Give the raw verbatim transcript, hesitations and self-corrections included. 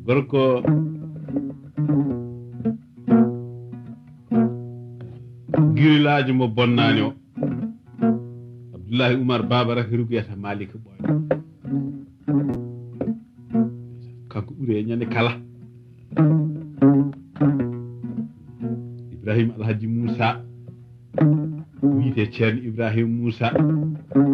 gorko girilajo mo bonnani o Abdoulahi Oumar Babara hirugo yata Malika Boy kanko ɓuuri e ñande kala Ibrahima Alhaji Moussa wiyete ceerno Ibrahima Moussa